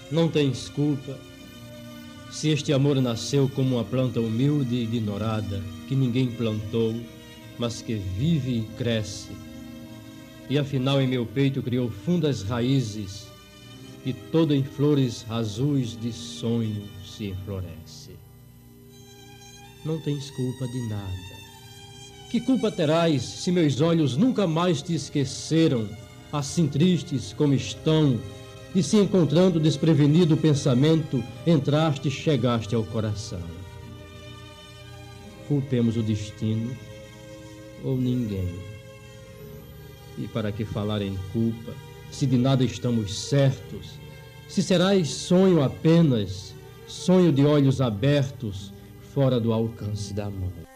Não tens culpa se este amor nasceu como uma planta humilde e ignorada, que ninguém plantou, mas que vive e cresce. E afinal em meu peito criou fundas raízes, e toda em flores azuis de sonho se enfloresce. Não tens culpa de nada. Que culpa terás se meus olhos nunca mais te esqueceram, assim tristes como estão, e se encontrando desprevenido o pensamento, entraste e chegaste ao coração. Culpemos o destino ou ninguém. E para que falar em culpa, se de nada estamos certos, se serás sonho apenas, sonho de olhos abertos, fora do alcance da mão.